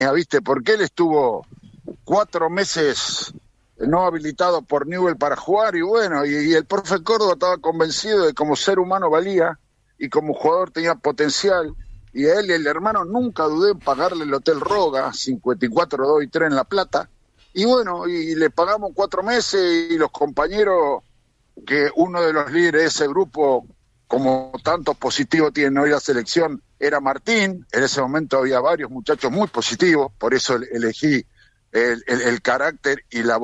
¿viste? Porque él estuvo 4 meses no habilitado por Newell para jugar, y bueno, y el profe Córdoba estaba convencido de que como ser humano valía, y como jugador tenía potencial, y a él y el hermano nunca dudé en pagarle el Hotel Roga, 54, 2 y 3 en La Plata, y bueno, y le pagamos 4 meses, y los compañeros, que uno de los líderes de ese grupo, como tantos positivos tienen hoy la selección, era Martín. En ese momento había varios muchachos muy positivos, por eso elegí el carácter y la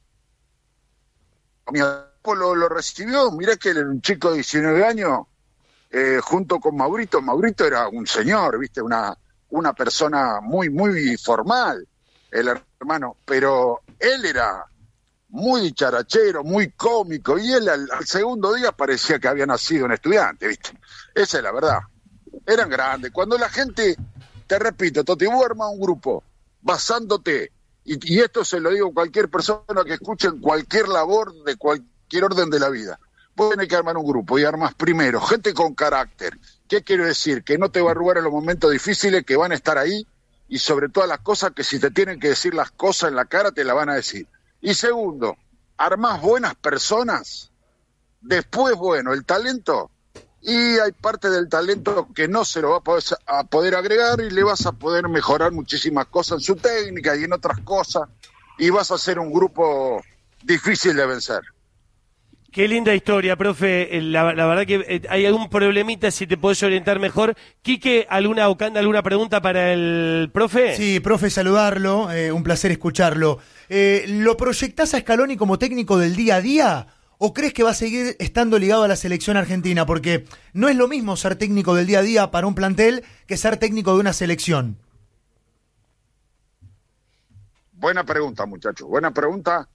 lo recibió. Mirá que era un chico de 19 años, junto con Maurito. Maurito era un señor, viste, una persona muy, muy formal, el hermano, pero él era muy dicharachero, muy cómico, y él al segundo día parecía que había nacido un estudiante, viste. Esa es la verdad. Eran grandes. Cuando la gente, te repito, Toti, vos armás un grupo basándote, y esto se lo digo a cualquier persona que escuche en cualquier labor de cualquier orden de la vida. Vos tenés que armar un grupo y armás primero gente con carácter. ¿Qué quiero decir? Que no te va a arrugar en los momentos difíciles, que van a estar ahí, y sobre todas las cosas, que si te tienen que decir las cosas en la cara, te la van a decir. Y segundo, armás buenas personas. Después, bueno, el talento, y hay parte del talento que no se lo va a poder agregar, y le vas a poder mejorar muchísimas cosas en su técnica y en otras cosas, y vas a hacer un grupo difícil de vencer. Qué linda historia, profe. La verdad que hay algún problemita, si te podés orientar mejor. Quique, Ocanda, ¿alguna pregunta para el profe? Sí, profe, saludarlo, un placer escucharlo. ¿Lo proyectás a Scaloni como técnico del día a día o crees que va a seguir estando ligado a la selección argentina? Porque no es lo mismo ser técnico del día a día para un plantel que ser técnico de una selección. Buena pregunta, muchachos, buena pregunta.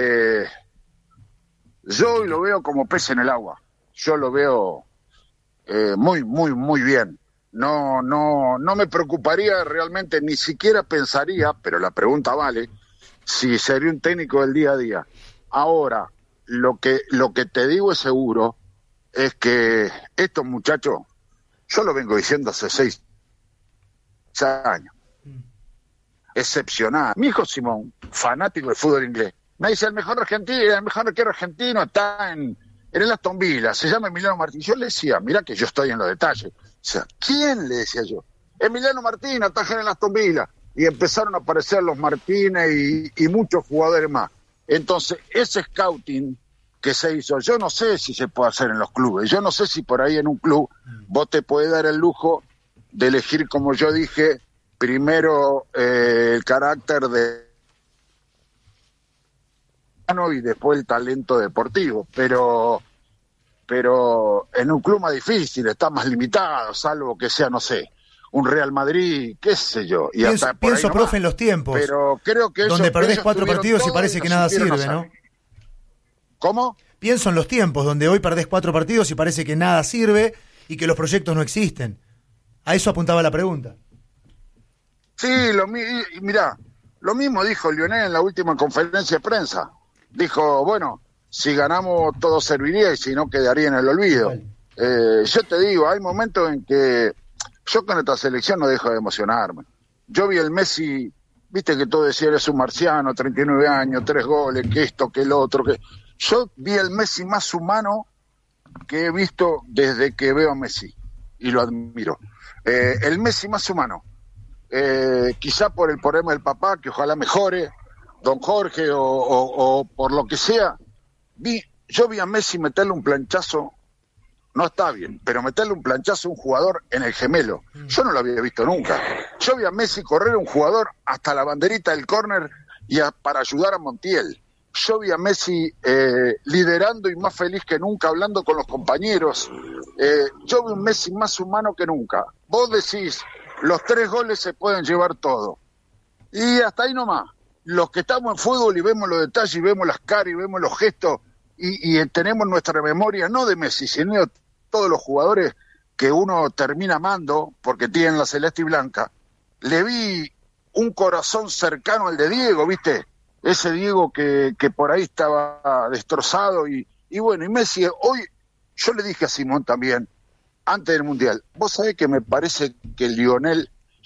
Yo hoy lo veo como pez en el agua. Yo lo veo muy, muy, muy bien. No me preocuparía realmente, ni siquiera pensaría, pero la pregunta vale, si sería un técnico del día a día. Ahora, lo que te digo es seguro, es que estos muchachos, yo lo vengo diciendo hace 6 años, excepcional. Mi hijo Simón, fanático del fútbol inglés, me dice, el mejor arquero argentino está en el Aston Villa, se llama Emiliano Martín. Yo le decía, mirá que yo estoy en los detalles. O sea, ¿quién? Le decía yo. Emiliano Martín, ataja en el Aston Villa. Y empezaron a aparecer los Martínez y muchos jugadores más. Entonces, ese scouting que se hizo, yo no sé si se puede hacer en los clubes. Yo no sé si por ahí en un club vos te podés dar el lujo de elegir, como yo dije, primero el carácter de y después el talento deportivo, pero en un club más difícil, está más limitado, salvo que sea, no sé, un Real Madrid, qué sé yo. Y pienso profe, en los tiempos, pero creo que donde perdés 4 partidos y parece que nada sirve, ¿no? ¿Cómo? Pienso en los tiempos, donde hoy perdés 4 partidos y parece que nada sirve y que los proyectos no existen. A eso apuntaba la pregunta. Sí, mirá, lo mismo dijo Lionel en la última conferencia de prensa. Dijo, bueno, si ganamos todo serviría y si no quedaría en el olvido. Yo te digo, hay momentos en que yo con esta selección no dejo de emocionarme. Yo vi el Messi, viste que todo decía, eres un marciano, 39 años, 3 goles, que esto, que el otro, que... Yo vi el Messi más humano que he visto desde que veo a Messi, y lo admiro. El Messi más humano. Quizá por el problema del papá, que ojalá mejore, don Jorge o por lo que sea. Yo vi a Messi meterle un planchazo, no está bien, pero meterle un planchazo a un jugador en el gemelo, yo no lo había visto nunca. Yo vi a Messi correr a un jugador hasta la banderita del córner para ayudar a Montiel. Yo vi a Messi liderando y más feliz que nunca, hablando con los compañeros. Yo vi un Messi más humano que nunca. Vos decís, los 3 goles se pueden llevar todo, y hasta ahí nomás. Los que estamos en fútbol y vemos los detalles y vemos las caras y vemos los gestos y tenemos nuestra memoria, no de Messi, sino de todos los jugadores que uno termina amando porque tienen la celeste y blanca, le vi un corazón cercano al de Diego, ¿viste? Ese Diego que por ahí estaba destrozado y bueno, y Messi, hoy yo le dije a Simón también, antes del Mundial, vos sabés que me parece que Lionel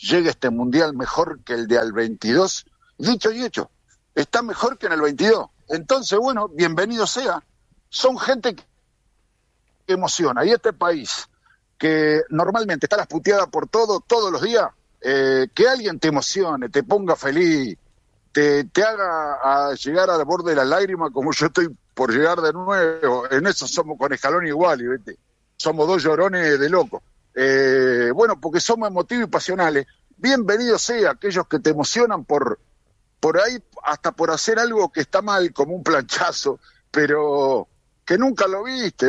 llegue este Mundial mejor que el de al 22, dicho y hecho, está mejor que en el 22. Entonces, bueno, bienvenido sea. Son gente que emociona. Y este país, que normalmente está las puteadas por todo, todos los días, que alguien te emocione, te ponga feliz, te haga a llegar al borde de la lágrima, como yo estoy por llegar de nuevo. En eso somos con Scaloni igual, y ¿viste? Somos dos llorones de loco. Bueno, porque somos emotivos y pasionales. Bienvenido sea aquellos que te emocionan por ahí, hasta por hacer algo que está mal, como un planchazo, pero que nunca lo viste.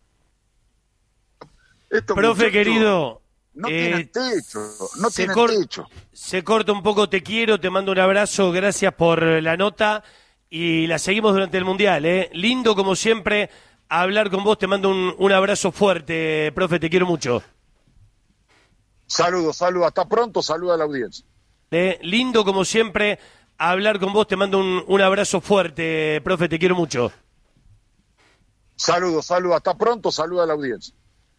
Profe querido, no tienen techo, no tienen techo. Se corta un poco, te quiero, te mando un abrazo, gracias por la nota y la seguimos durante el Mundial, ¿eh? Lindo como siempre hablar con vos, te mando un abrazo fuerte, profe, te quiero mucho. Saludos, hasta pronto, saludos a la audiencia. Lindo como siempre hablar con vos, te mando un abrazo fuerte, profe, te quiero mucho. Saludos, hasta pronto, saludos a la audiencia.